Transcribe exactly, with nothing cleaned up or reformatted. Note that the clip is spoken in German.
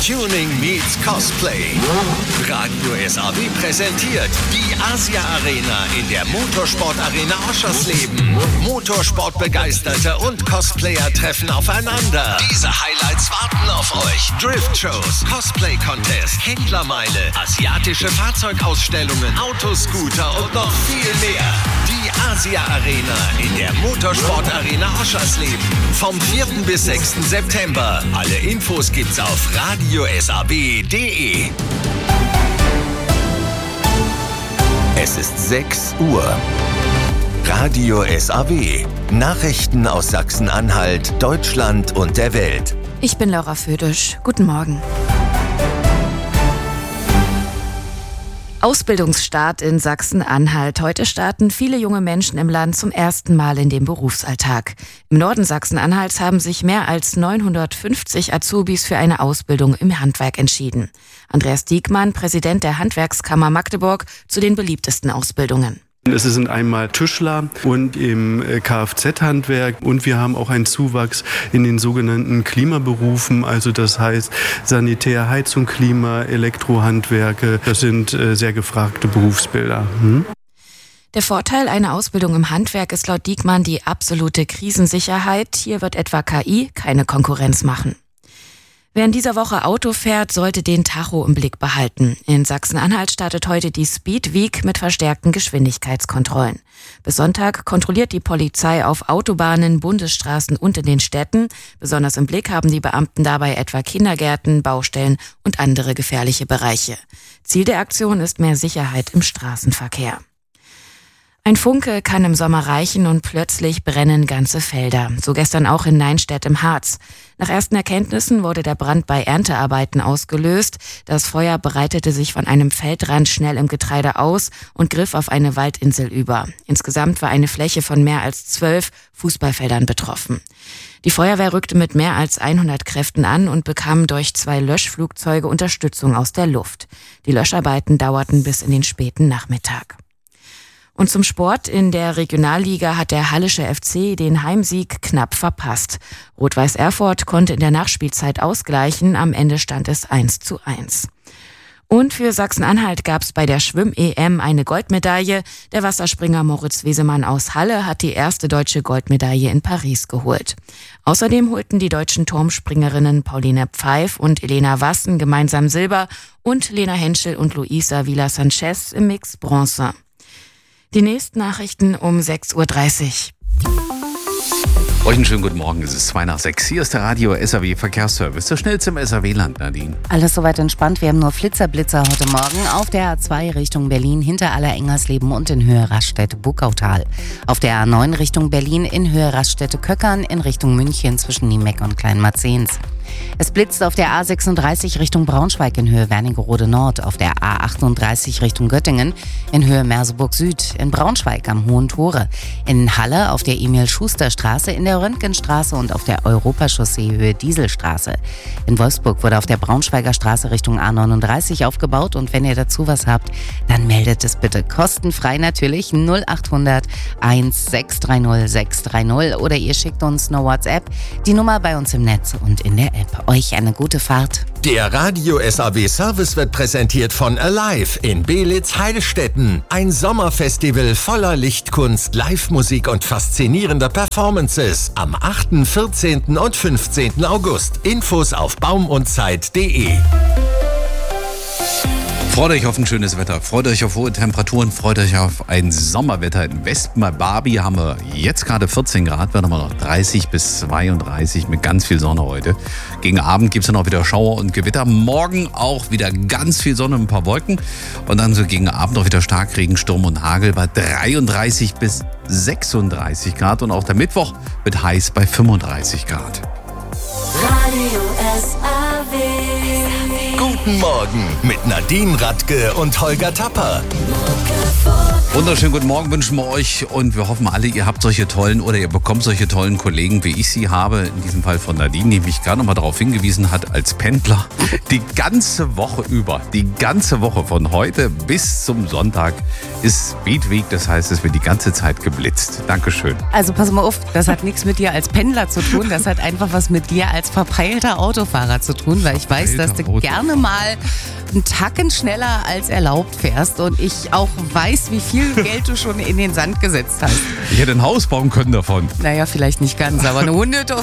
Tuning meets Cosplay. Radio S A W präsentiert die Asia Arena in der Motorsport Arena Oschersleben. Motorsportbegeisterte und Cosplayer treffen aufeinander. Diese Highlights warten auf euch. Drift-Shows, Cosplay-Contest, Händlermeile, asiatische Fahrzeugausstellungen, Autoscooter und noch viel mehr. Die Asia Arena in der Motorsport Arena Oschersleben. Vom vierten bis sechsten September. Alle Infos gibt's auf radio s a w punkt d e. Es ist sechs Uhr. Radio S A W. Nachrichten aus Sachsen-Anhalt, Deutschland und der Welt. Ich bin Laura Födisch. Guten Morgen. Ausbildungsstart in Sachsen-Anhalt. Heute starten viele junge Menschen im Land zum ersten Mal in den Berufsalltag. Im Norden Sachsen-Anhalts haben sich mehr als neunhundertfünfzig Azubis für eine Ausbildung im Handwerk entschieden. Andreas Diekmann, Präsident der Handwerkskammer Magdeburg, zu den beliebtesten Ausbildungen. Es sind einmal Tischler und im Kfz-Handwerk und wir haben auch einen Zuwachs in den sogenannten Klimaberufen, also das heißt Sanitär, Heizung, Klima, Elektrohandwerke. Das sind äh, sehr gefragte Berufsbilder. Hm? Der Vorteil einer Ausbildung im Handwerk ist laut Diekmann die absolute Krisensicherheit. Hier wird etwa K I keine Konkurrenz machen. Wer in dieser Woche Auto fährt, sollte den Tacho im Blick behalten. In Sachsen-Anhalt startet heute die Speed Week mit verstärkten Geschwindigkeitskontrollen. Bis Sonntag kontrolliert die Polizei auf Autobahnen, Bundesstraßen und in den Städten. Besonders im Blick haben die Beamten dabei etwa Kindergärten, Baustellen und andere gefährliche Bereiche. Ziel der Aktion ist mehr Sicherheit im Straßenverkehr. Ein Funke kann im Sommer reichen und plötzlich brennen ganze Felder. So gestern auch in Neinstedt im Harz. Nach ersten Erkenntnissen wurde der Brand bei Erntearbeiten ausgelöst. Das Feuer breitete sich von einem Feldrand schnell im Getreide aus und griff auf eine Waldinsel über. Insgesamt war eine Fläche von mehr als zwölf Fußballfeldern betroffen. Die Feuerwehr rückte mit mehr als hundert Kräften an und bekam durch zwei Löschflugzeuge Unterstützung aus der Luft. Die Löscharbeiten dauerten bis in den späten Nachmittag. Und zum Sport. In der Regionalliga hat der Hallische F C den Heimsieg knapp verpasst. Rot-Weiß Erfurt konnte in der Nachspielzeit ausgleichen. Am Ende stand es eins zu eins. Und für Sachsen-Anhalt gab es bei der Schwimm-E M eine Goldmedaille. Der Wasserspringer Moritz Wesemann aus Halle hat die erste deutsche Goldmedaille in Paris geholt. Außerdem holten die deutschen Turmspringerinnen Pauline Pfeif und Elena Wassen gemeinsam Silber und Lena Henschel und Luisa Villa-Sanchez im Mix Bronze. Die nächsten Nachrichten um sechs Uhr dreißig. Euch einen schönen guten Morgen, es ist zwei nach sechs. Hier ist der Radio S A W Verkehrsservice, der schnellste im S A W-Land, Nadine. Alles soweit entspannt, wir haben nur Flitzerblitzer heute Morgen auf der A zwei Richtung Berlin hinter Aller-Engersleben und in Höhe Raststätte-Buckautal. Auf der A neun Richtung Berlin in Höhe Raststätte-Köckern in Richtung München zwischen Niemeck und Kleinmarzens. Es blitzt auf der A sechsunddreißig Richtung Braunschweig in Höhe Wernigerode Nord, auf der A achtunddreißig Richtung Göttingen in Höhe Merseburg Süd, in Braunschweig am Hohen Tore, in Halle auf der Emil-Schuster-Straße, in der Röntgenstraße und auf der Europachaussee Höhe Dieselstraße. In Wolfsburg wurde auf der Braunschweiger Straße Richtung A neununddreißig aufgebaut und wenn ihr dazu was habt, dann meldet es bitte kostenfrei natürlich null achthundert eins sechs drei null sechs drei null oder ihr schickt uns eine WhatsApp, die Nummer bei uns im Netz und in der App. Euch eine gute Fahrt. Der Radio S A W Service wird präsentiert von Alive in Beelitz-Heilstätten. Ein Sommerfestival voller Lichtkunst, Live-Musik und faszinierender Performances. Am achten, vierzehnten und fünfzehnten August. Infos auf baumundzeit punkt de. Freut euch auf ein schönes Wetter, freut euch auf hohe Temperaturen, freut euch auf ein Sommerwetter. In Westen bei Barbie haben wir jetzt gerade vierzehn Grad, werden wir noch dreißig bis zweiunddreißig mit ganz viel Sonne heute. Gegen Abend gibt es dann auch wieder Schauer und Gewitter. Morgen auch wieder ganz viel Sonne und ein paar Wolken. Und dann so gegen Abend auch wieder Starkregen, Sturm und Hagel bei dreiunddreißig bis sechsunddreißig Grad. Und auch der Mittwoch wird heiß bei fünfunddreißig Grad. Radio S A W. Guten Morgen mit Nadine Radke und Holger Tapper. Wunderschönen guten Morgen wünschen wir euch und wir hoffen alle, ihr habt solche tollen oder ihr bekommt solche tollen Kollegen, wie ich sie habe. In diesem Fall von Nadine, die mich gerade noch mal darauf hingewiesen hat, als Pendler die ganze Woche über, die ganze Woche von heute bis zum Sonntag ist Speed Week. Das heißt, es wird die ganze Zeit geblitzt. Dankeschön. Also pass mal auf, das hat nichts mit dir als Pendler zu tun. Das hat einfach was mit dir als verpeilter Autofahrer zu tun, weil ich weiß, dass du Verpeilter gerne mal einen Tacken schneller als erlaubt fährst und ich auch weiß, wie viel Geld du schon in den Sand gesetzt hast. Ich hätte ein Haus bauen können davon. Naja, vielleicht nicht ganz, aber eine hunderte